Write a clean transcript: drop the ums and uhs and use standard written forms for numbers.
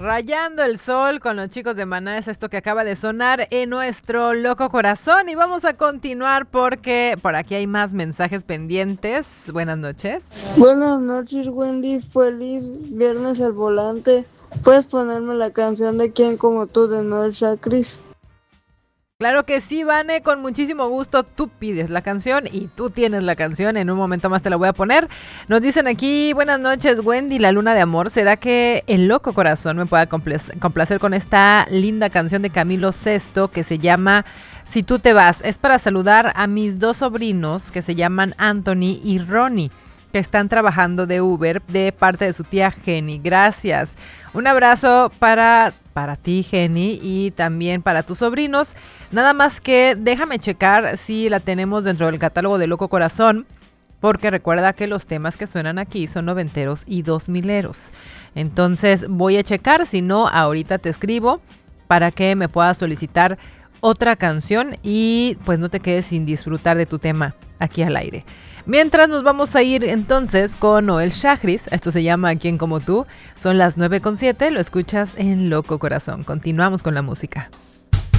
Rayando el sol con los chicos de Maná es esto que acaba de sonar en nuestro loco corazón y vamos a continuar porque por aquí hay más mensajes pendientes. Buenas noches. Buenas noches, Wendy. Feliz viernes al volante. ¿Puedes ponerme la canción de Quién como tú de Noel Chacris? Claro que sí, Vane, con muchísimo gusto. Tú pides la canción y tú tienes la canción. En un momento más te la voy a poner. Nos dicen aquí, buenas noches, Wendy, la luna de amor. ¿Será que el loco corazón me pueda complacer con esta linda canción de Camilo Sesto que se llama Si tú te vas? Es para saludar a mis dos sobrinos que se llaman Anthony y Ronnie, que están trabajando de Uber de parte de su tía Jenny. Gracias. Un abrazo para ti, Jenny, y también para tus sobrinos. Nada más que déjame checar si la tenemos dentro del catálogo de Loco Corazón, porque recuerda que los temas que suenan aquí son noventeros y dos mileros. Entonces voy a checar, si no, ahorita te escribo para que me puedas solicitar otra canción y pues no te quedes sin disfrutar de tu tema aquí al aire. Mientras nos vamos a ir entonces con Noel Chacris, esto se llama Quién como tú, son las 9:07, lo escuchas en Loco Corazón. Continuamos con la música.